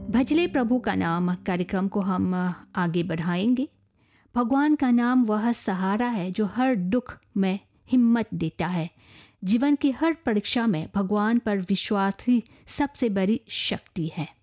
भजले प्रभु का नाम कार्यक्रम को हम आगे बढ़ाएंगे। भगवान का नाम वह सहारा है जो हर दुख में हिम्मत देता है। जीवन की हर परीक्षा में भगवान पर विश्वास ही सबसे बड़ी शक्ति है।